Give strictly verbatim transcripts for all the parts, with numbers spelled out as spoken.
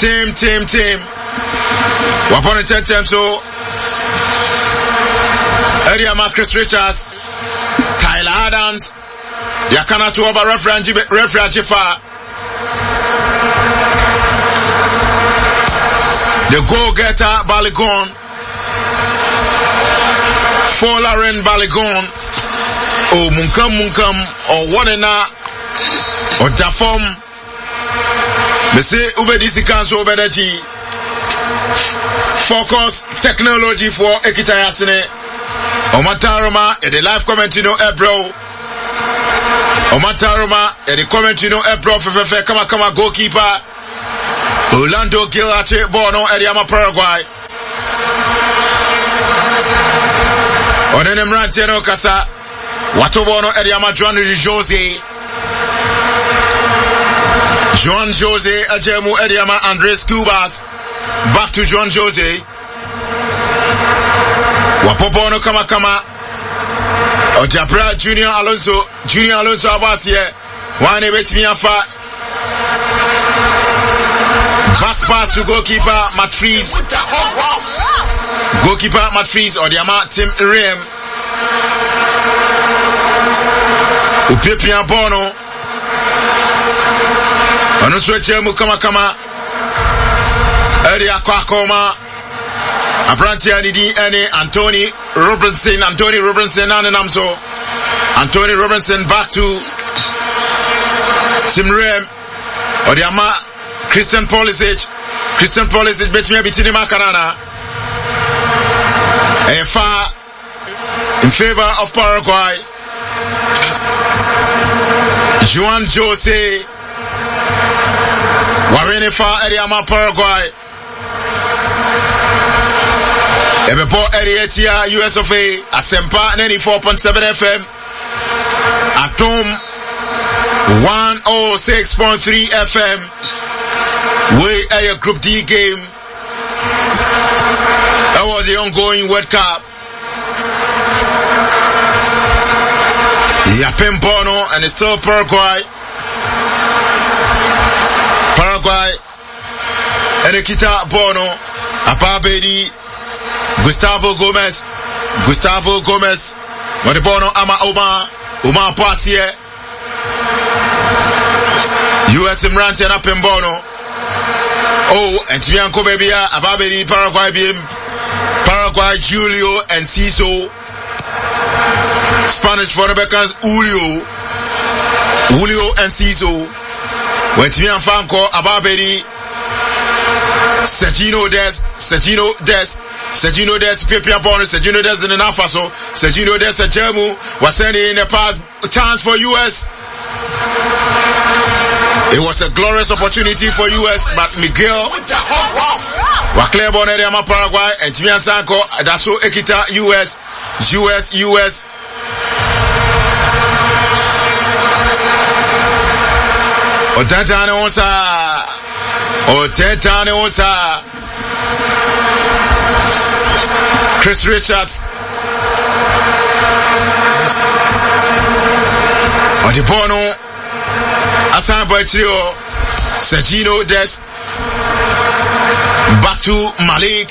Team, team, team. Wapon it ten times so. Area Marcus Richards, Tyler Adams, Yakana to over referee referee Jifa. The goal-getter Balogun, Folaren Balogun, or Munkam Munkam, or Wadena, or Dafom. They say Ubedisi Kanso Ubedaji. Focus technology for Ekitayasine. Omataroma, e the live comment you know, Ebro. Omataroma, e the comment you know, Ebro, Fefe, Kama Kama goalkeeper. Orlando Gilache, Bono, Ediama Paraguay. Onenem Rantiano Casa, Watobono, Ediama Juan Jose. Juan Jose, Ajemu, Ediama Andres Cubas. Back to Juan Jose. Wapobono Kama Kama. Ojabra Junior Alonso, Junior Alonso Abasie. One ebet me afa. Back pass to goalkeeper Matt Freeze. Goalkeeper Matt Freeze or the Ama Tim Rem. Upepia Bono. Anusweche Mukama Kama. Area Kwakoma. Abranti Anidi Ene Anthony Robinson. Anthony Robinson and Namso. Anthony Robinson back to Tim Rem or the Ama. Christian Pulisic, Christian Pulisic, bet me between him and Canada. And far in favor of Paraguay. Juan Jose, Warene far Eriama Paraguay. Ebepo Erietia, U S of A, Asempa ninety-four point seven F M, Atom one oh six point three F M. We are a Group D game. That was the ongoing World Cup. Yapem Bono and it's still Paraguay. Paraguay. And Ekita Bono. Apabedi. Gustavo Gomez. Gustavo Gomez. But the Bono Ama Oma. Uma Pasie. U S Imranti and Apem Bono. Oh, and Tibianco Bebia, Ababedi, Paraguay, B M, Paraguay, Julio, and Ciso. Spanish for the Beckers, Julio, Julio, and Ciso. When Tibian Franco, Ababedi, Sergino Des, Sergino Des, Sergino Des, Pepia Bonus, Sergino Des in the Nafaso, Sergino Des, Sergio was sending in a pass, chance for U S. It was a glorious opportunity for U S, but Miguel Waclair Boneriama Paraguay and Timian Sanko Daso Ekita U S U S U S Otentane Onsa Otentane Onsa Chris Richards Odibono Asan Boitrio, Sergino Des, back to Malik.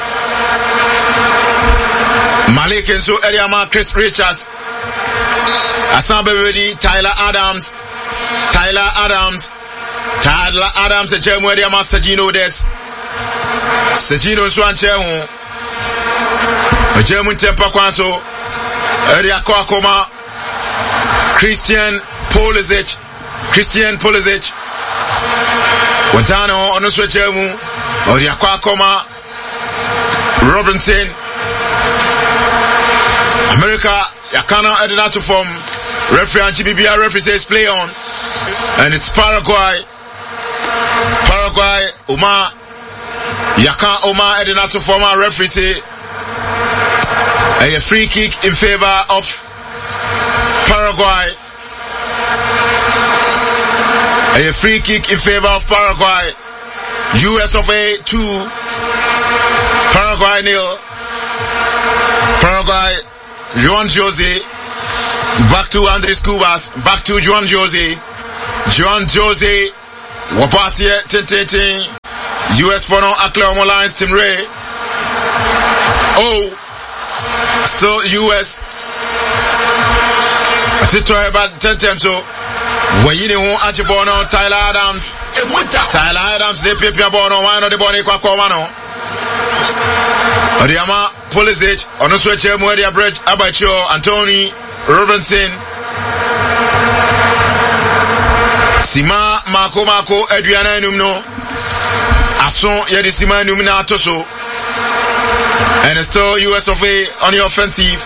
Malik and so Eriama Chris Richards. Asan Bebedi, Tyler Adams. Tyler Adams. Tyler Adams, and Jemu Eriama Sergino Des. Sergino Swanchehu. Jemu Tempa Kwanso. Eria Kwakoma. Christian Pulisic. Christian Pulisic. Wantano on the switchemu. Odiakwa Koma. Robinson. America. Yakana Edinato from referee and G B B R referee says play on. And it's Paraguay. Paraguay. Uma. Yaka Oma Edinato from our referee say a free kick in favor of Paraguay. A free kick in favor of Paraguay. U S of A two. Paraguay nil. Paraguay. Juan Jose. Back to Andres Cubas. Back to Juan Jose. Juan Jose. Wapasie. Tin tin tin. U S for no Oklahoma Lions Team Ray. Oh, still U S. I just try about ten times so. When you know Achibono, Tyler Adams, Tyler Adams, they pay Bono, one of the Bonnie Quacomano. Oriama, Pulisic, on the switch, Moedia Bridge, Abacho, Anthony, Robinson, Sima, Marco Marco, Adriana Numno, Ason, Yadisima Numina Toso, and it's still U S of A on the offensive.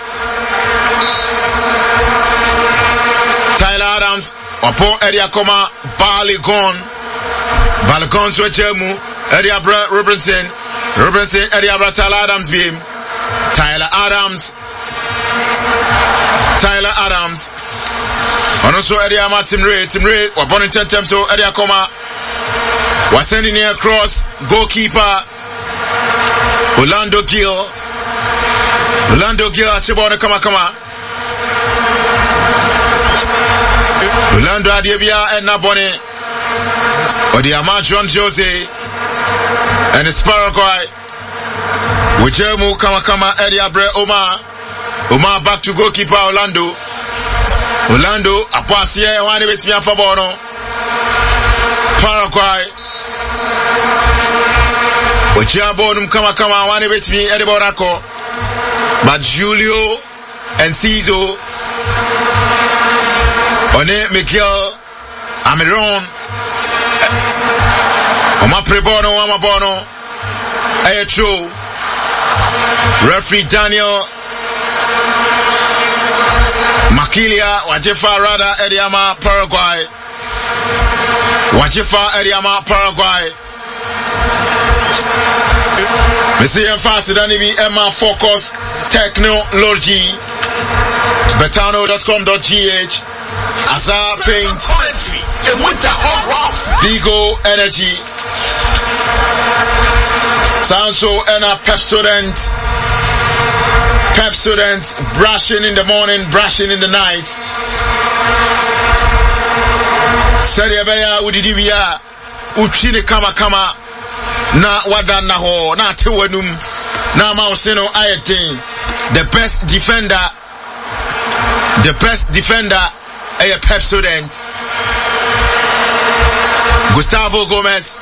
Tyler Adams. Opo area koma Balogun Balogun swechemu area Robinson Robinson area Tyler Adams beam Tyler Adams Tyler Adams and also area Martin Ray Tim Ray wa born in ten times so area koma was sending it across goalkeeper Orlando Gill Orlando Gill achibona kama kama Orlando Adiabia and Nabone or the Amar John Jose and it's Paraguay with Jemu Kamakama Eddie Abre Omar Omar back to goalkeeper Orlando Orlando a pass here one with me for Bono Paraguay with Jabonum Kamakama one with me Eddie Borako but Julio and Cizo One Miguel Amiron Oma Prebono Oma Bono Ayecho Referee Daniel Makilia Wajefa Rada Ediama Paraguay Wajefa Ediama Paraguay Messi Enfasi Dani bi Emma Focus Technology betano dot com dot g h Azar Paint, Bigo Energy, Sanso and a Pepsodent, Pepsodent, brushing in the morning, brushing in the night. Seriabaya Udidivia, Uchine Kama Kama, Na Wadana Ho, Na Tewanum, Na Mauseno Ayatin, the best defender, the best defender. A Pepsodent Gustavo Gomez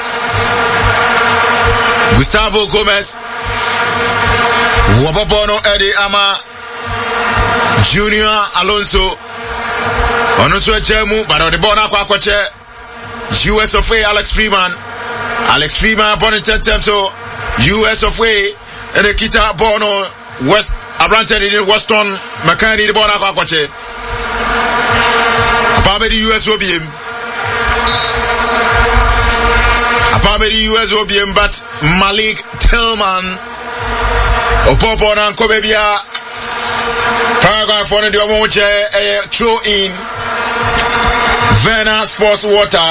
Gustavo Gomez Wababono Eddie Ama Junior Alonso Onuso Jemu but on the Bona Kwakwache U S of A Alex Freeman Alex Freeman born in ten times so U S of A and the Kita Bono West Abranton in Weston Makani the Bona Kwakwache Apabedi U S O B M Apabedi U S O B M but Malik Tillman Opopo na Nkobebia Paraguay for the Omoche a throw in Vena Sports Water.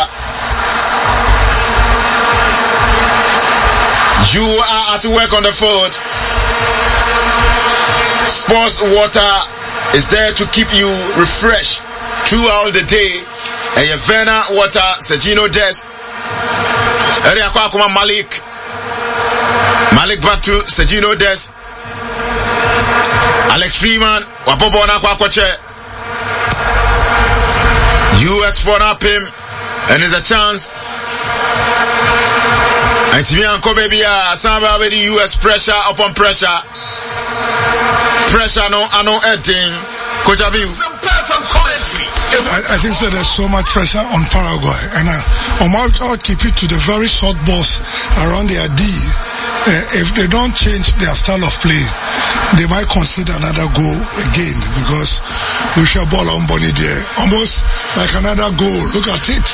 You are at work on the field. Sports Water is there to keep you refreshed throughout the day. And Vena Water, Sergino Des, Area Kwakuma Malik, Malik back to Sergino Des, Alex Freeman, Wapopo na Kwakwache, U S for up him, and there's a chance. And to me, Uncle Baby, Samba with the U S pressure upon pressure. Pressure no, I know anything. Coach Abiu. I, I think that there's so much pressure on Paraguay, and uh, Omar will keep it to the very short balls around their D. Uh, if they don't change their style of play, they might consider another goal again, because we shall ball on Bonnie there, almost like another goal. Look at it.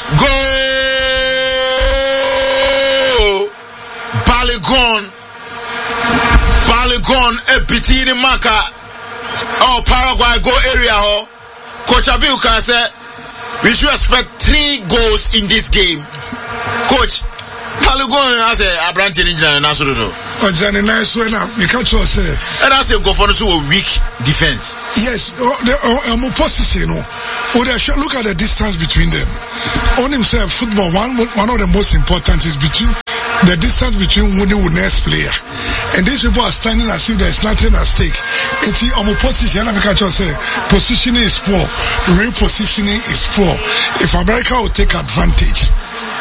Goal! Balogun. Balogun, a bitini marker. Oh, Paraguay go area, oh. Coach Abiuka said, we should expect three goals in this game. Coach, Balogun has a branch in the national. Oh, Johnny, nice one. You can't just say. And I say, go for a weak defense. Yes, the um, position. Oh, they should look at the distance between them. On himself, football, one one of the most important is between the distance between winning with next player. And these people are standing as if there's nothing at stake. It's on a position, I can say, positioning is poor, repositioning is poor. If America will take advantage,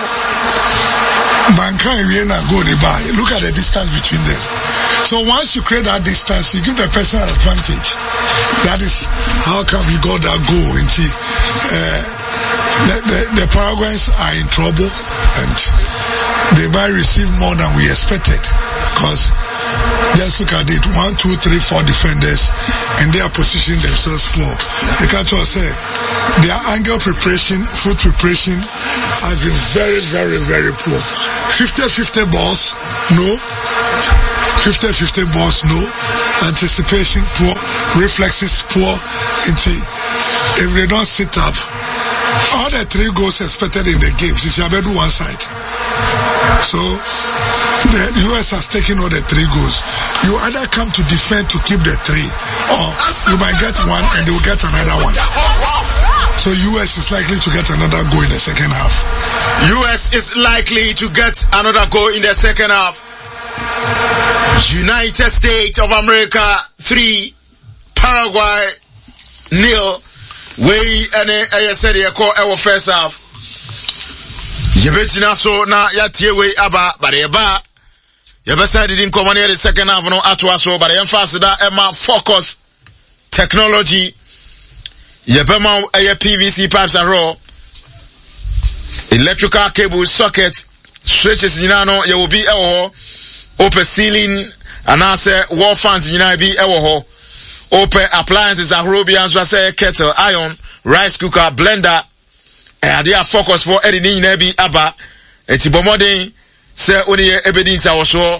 mankind will not go by. Look at the distance between them. So once you create that distance, you give the person an advantage. That is how come you got that goal. And see, uh, the, the, the Paraguayans are in trouble, and they might receive more than we expected, because just look at it, one, two, three, four defenders, and they are positioning themselves for. The catcher said their angle preparation, foot preparation has been very, very, very poor. fifty-fifty balls, no. fifty-fifty balls, no. Anticipation poor, reflexes poor. If they don't sit up, all the three goals expected in the games is Abedu one side. So the U S has taken all the three goals. You either come to defend to keep the three, or you might get one and they will get another one. So U S is likely to get another goal in the second half. U S is likely to get another goal in the second half. United States of America three, Paraguay nil. We and I said you call our first half. Yebetina so na yatie we aba but eba yebesa didn't come near the second half no atwa so but em fast that Emma focus technology yebema a P V C pipes and raw electrical cable socket switches nyina you will be ewo open ceiling and answer wall fans nyina be ewo open appliances and Rubians was say kettle iron rice cooker blender. Eh, they are focused for editing in every abba. Eti bomodin say only evidence I was so.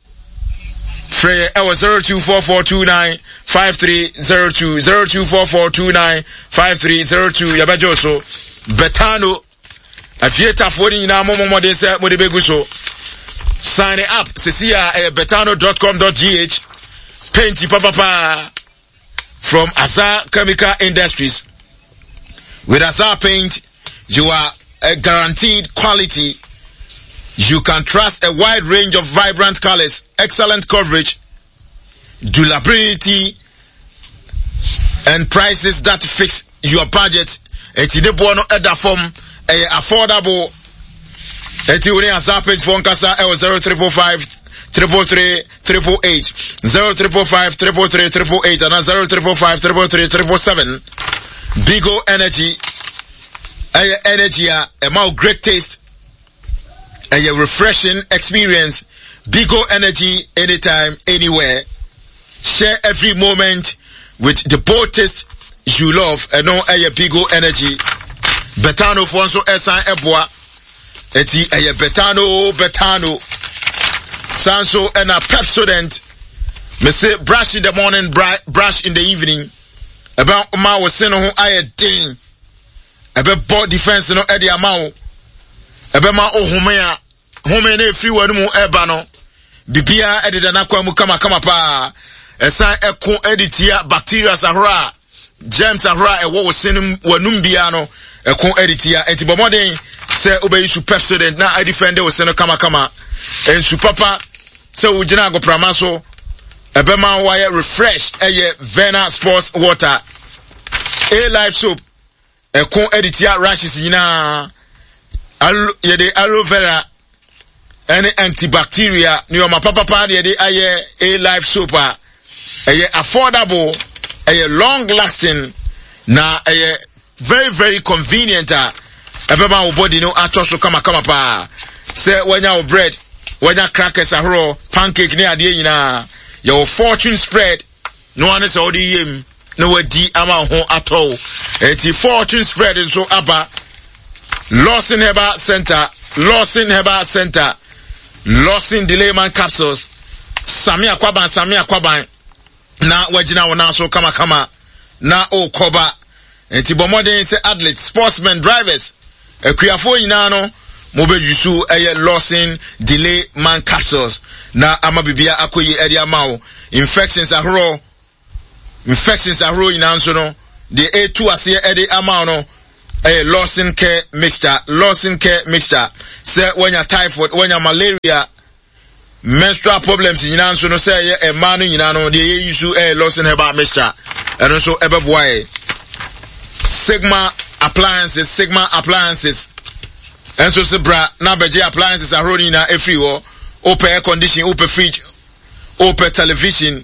Frey I zero two four four two nine five three zero two zero two four four two nine five three zero two. Yabajo so Betano. If you tap for in a moment, they say Modibeguso. Sign it up. Cecilia uh, betano dot com dot g h. Painty papa from Azar Chemical Industries. With Azar Paint, you are a guaranteed quality. You can trust a wide range of vibrant colors, excellent coverage, durability, and prices that fix your budget. Eti ne bono eda form a affordable. Eti uni azapage phone kasa e zero triple five triple three triple eight zero triple five triple three triple eight and zero triple five triple three triple seven. Bigo Energy. A energy a more great taste. A refreshing experience. Bigo Energy anytime, anywhere. Share every moment with the boldest you love. And no a Bigo Energy. Betano Fonso Esa Ebwa. Eti a Betano Betano. Sanso and a Pepsodent. Me say brush in the morning, brush in the evening. About ma was saying who I a ding. Ebe board defense no edi amao. Ebe ma o humea. Hume ne free wanu mu eba no. Bibia edi da nakwa mu kama kama pa. Esan eko editia bacteria sahura. Germs sahura e wo senum wanum bia no. Eko editia enti bomodin se obe isu Pepsodent na I defend wo seno kama kama. Ensu papa se ujina go pramaso. Ebe ma wire refresh eye Vena Sports Water. A Life Soap. Eko editia rashes yina alo yede aloe vera any antibacteria ni o ma papa pa yede aye A Life Soap a aye affordable aye long lasting na aye very very convenient a ebeba wo body no atoso kama kama pa se wanya wo bread wanya crackers ahoro pancake ni ade yina your fortune spread no one is odi yem no wadi ama ho atọ eti fortune spread so aba Lawson Herbal Center Lawson Herbal Center Lawson Delayman capsules Samia Kwaban Samia Kwaban na wajina wona so kama kama na o koba eti bomodin say athletes sportsmen drivers akuafo nyina no mo be yusu eye Lawson Delayman capsules na ama bibia akoyi edi amawo infections ahoro infections are rolling now, so no. The A two ase ede amount no. eh Lawson Care mixture, Lawson Care mixture. Say when you typhoid, when you malaria, menstrual problems in Yinan, so no say a man in Yinano, the issue a Lawson Herbal mixture, and also ever boy. Sigma appliances, Sigma appliances. And so Sebra, Nabeje appliances are running na every war, open air condition, open fridge, open television.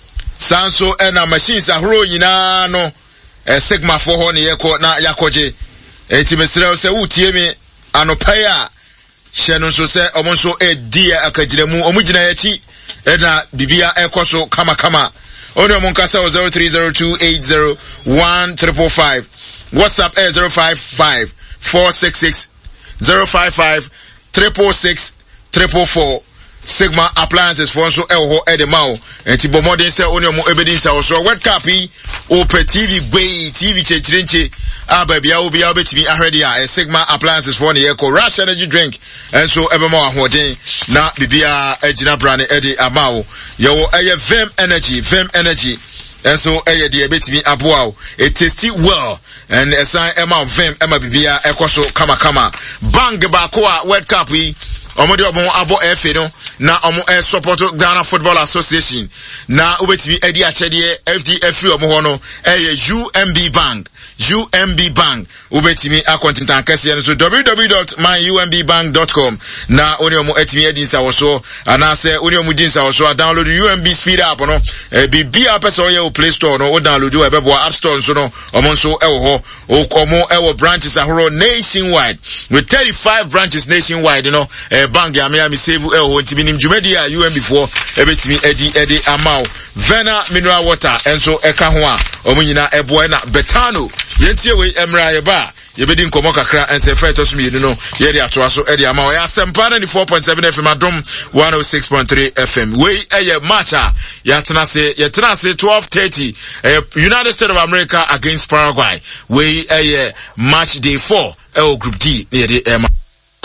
Sanso and our machines are running na no. A Sigma for honey yako na yakoje. Eti mesreo se utie me anopaya. Shenon so se omonso e dia akajiremu omujina yachi ena bibia ekoso kama kama. Only Moncasa zero three zero two eight zero one triple five. WhatsApp is zero five five four six six zero five five triple six triple four. Sigma appliances for so elho edemao and tibo modern say only mo evidence also what copy open T V way T V chechinche ah baby I will be able to be already a Sigma appliances for the eco rush energy drink and so evermore hoden na bibia ejina brand edi amao yo eye vem energy vem energy and so eye de bit me aboa it tasty well and assign emma vem emma bibia ekoso kama kama bang ba ko a world cup we omodi obon abo efe no na omo e support Ghana Football Association na obetimi edi achede F D F omo ho no e U M B Bank U M B Bank ubetimi akontintan kase so w w w dot my u m b bank dot com na oni omo etimi edi nsa woso anase oni omo di nsa woso download U M B speed app no e bibia person ye o Play Store no o download o ebebo App Store so no omo nso e wo ho o komo e wo branches ahoro nationwide with thirty-five branches nationwide you know e bank ya me am save e wo ntimi nim jumedi a U M B for ebetimi edi edi amount Vena mineral water enso eka ho a omo nyina ebo na betano yentie we emra ye ba ye bedi nkomo kakra ense feto so mi no ye dia to aso e dia ma o ya sempa na four point seven F M adom one oh six point three F M we eye match a ya tena se ye tena se twelve thirty eh, United States of America against Paraguay we eye match day four eh, group D ye de